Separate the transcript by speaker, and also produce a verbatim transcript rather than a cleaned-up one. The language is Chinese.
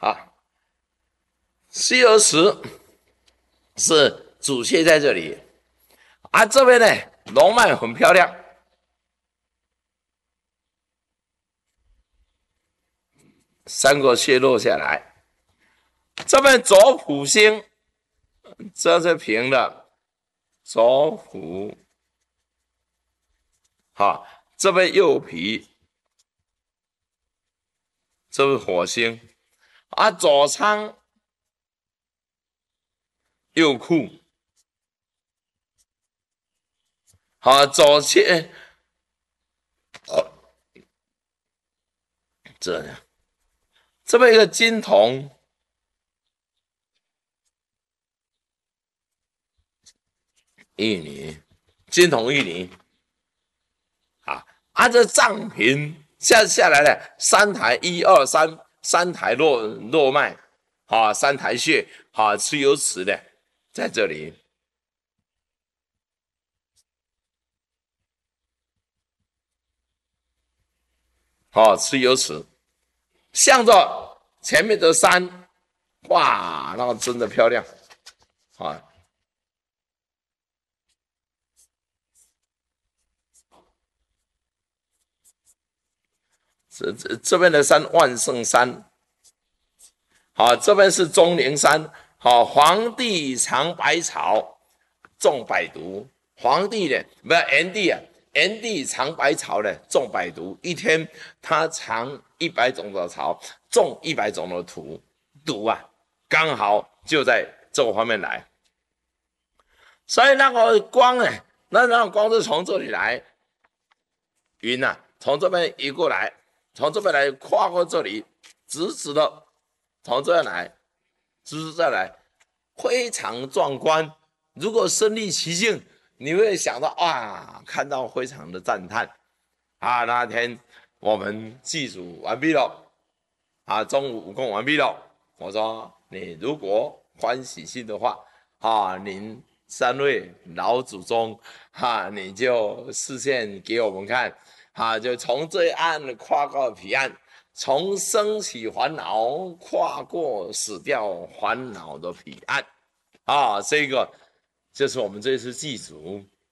Speaker 1: 啊，西游石是主穴在这里，啊，这边呢龙脉很漂亮，三个穴落下来，这边左辅星，这是平的，左辅，好，这边右脾，这是火星，啊，左仓右库，好，左切，哦，这样，这边一个金铜，玉女，金铜玉女，啊，啊，这藏平下下来了，三台一二三，三台络络脉，啊，三台穴，啊，是有齿的，在这里。哦，是有齿，向着前面的山，哇，那个真的漂亮啊！这这这边的山万圣山，好，这边是钟灵山，好，皇帝尝百草，种百毒。皇帝呢，不是炎帝啊，炎帝尝百草呢，种百毒。一天他尝一百种的草，种一百种的毒，毒啊，刚好就在这个方面来。所以那个光呢，那那个光是从这里来，云呐、啊，从这边移过来，从这边来跨过这里，直直的从这边来，直直再来，非常壮观。如果身临其境，你会想到啊，看到非常的赞叹啊。那天我们祭祖完毕了，啊，中午武功完毕了。我说你如果欢喜心的话，啊，您三位老祖宗，哈、啊，你就示现给我们看，啊，就从这一岸跨过彼岸，从生起烦恼跨过死掉烦恼的彼岸，啊，这个就是我们这次祭祖